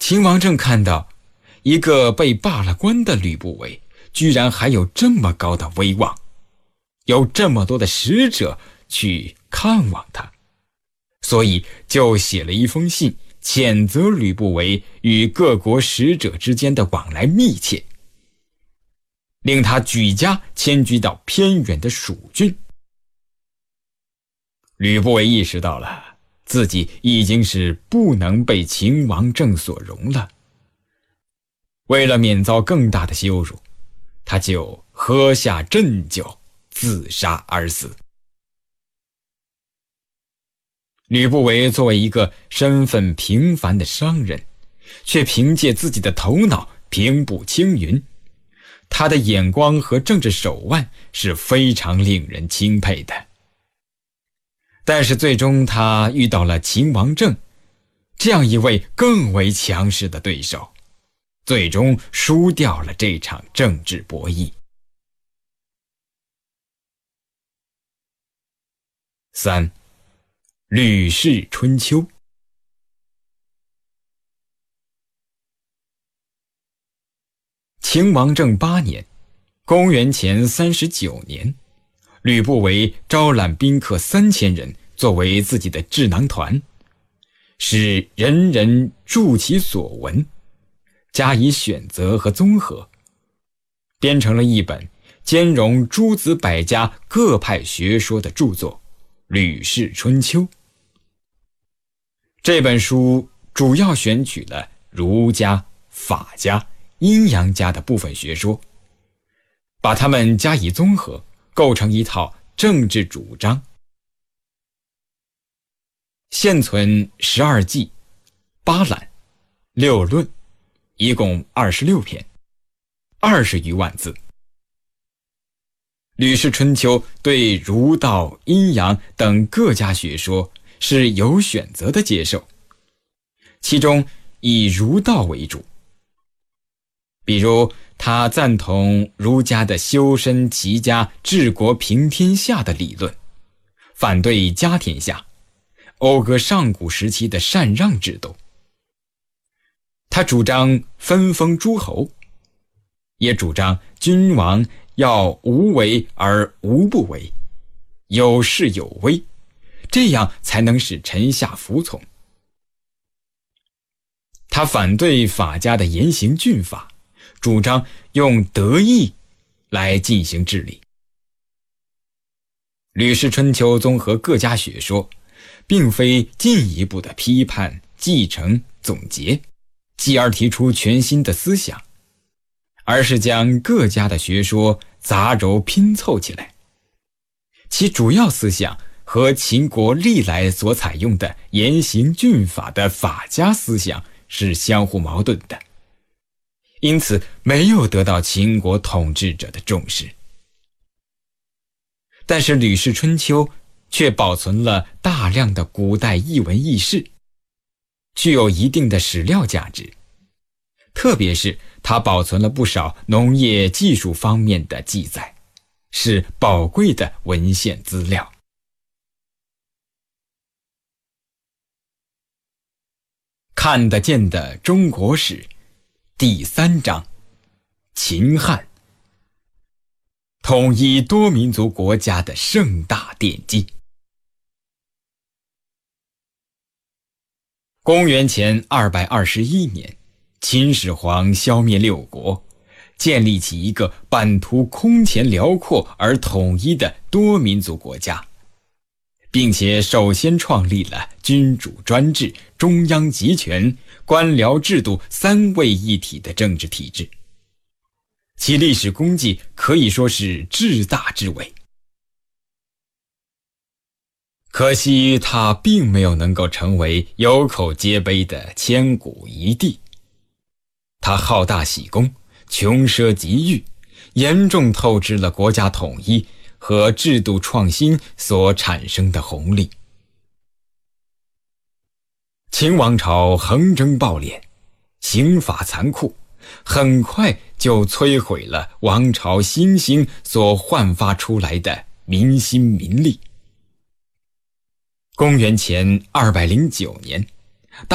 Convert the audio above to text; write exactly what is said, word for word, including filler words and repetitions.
秦王政看到一个被罢了官的吕不韦居然还有这么高的威望，有这么多的使者去看望他，所以就写了一封信谴责吕不韦与各国使者之间的往来密切，令他举家迁居到偏远的蜀郡。吕不韦意识到了自己已经是不能被秦王政所容了，为了免遭更大的羞辱，他就喝下鸩酒自杀而死。吕不韦作为一个身份平凡的商人，却凭借自己的头脑平步青云，他的眼光和政治手腕是非常令人钦佩的。但是最终他遇到了秦王政这样一位更为强势的对手，最终输掉了这场政治博弈。三，吕氏春秋。秦王政八年，公元前三十九年，吕不韦招揽宾客三千人作为自己的智囊团，使人人著其所闻，加以选择和综合，编成了一本兼容诸子百家各派学说的著作《吕氏春秋》。这本书主要选取了儒家、法家、阴阳家的部分学说，把它们加以综合，构成一套政治主张。现存十二纪、八览、六论，一共二十六篇，二十余万字。吕氏春秋对儒道、阴阳等各家学说是有选择的接受，其中以儒道为主。比如他赞同儒家的修身齐家治国平天下的理论，反对家天下，讴歌上古时期的禅让制度。他主张分封诸侯，也主张君王要无为而无不为，有势有威，这样才能使臣下服从。他反对法家的严刑峻法，主张用德义来进行治理。吕氏春秋综合各家学说，并非进一步的批判、继承、总结，继而提出全新的思想，而是将各家的学说杂糅拼凑起来。其主要思想和秦国历来所采用的严刑峻法的法家思想是相互矛盾的，因此没有得到秦国统治者的重视。但是吕氏春秋却保存了大量的古代译文轶事，具有一定的史料价值，特别是它保存了不少农业技术方面的记载，是宝贵的文献资料。看得见的中国史第三章，秦汉，统一多民族国家的盛大奠基。公元前二百二十一年，秦始皇消灭六国，建立起一个版图空前辽阔而统一的多民族国家，并且首先创立了君主专制、中央集权、官僚制度三位一体的政治体制，其历史功绩可以说是至大至伟。可惜他并没有能够成为有口皆碑的千古一帝。他好大喜功，穷奢极欲，严重透支了国家统一和制度创新所产生的红利。秦王朝横征暴敛，刑罚残酷，很快就摧毁了王朝新兴所焕发出来的民心民力。公元前二百零九年，